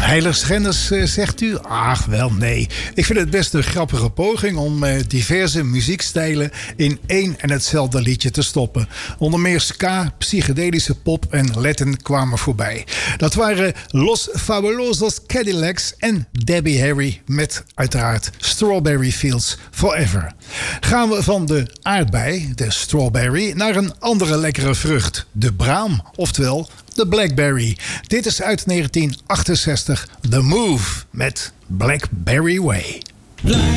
Heiligschennis, zegt u? Ach, wel nee. Ik vind het best een grappige poging om diverse muziekstijlen in één en hetzelfde liedje te stoppen. Onder meer ska, psychedelische pop en Latin kwamen voorbij. Dat waren Los Fabulosos Cadillacs en Debbie Harry met uiteraard Strawberry Fields Forever. Gaan we van de aardbei, de strawberry, naar een andere lekkere vrucht, de braam, oftewel de Blackberry. Dit is uit 1968, The Move met Blackberry Way.